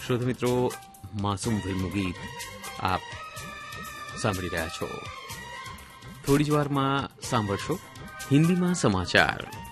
શ્રોતા મિત્રો, માસૂમ ફિલ્મનું ગીત આપ સાંભળી રહ્યા છો. થોડી જ વારમાં સાંભળશો હિન્દીમાં સમાચાર.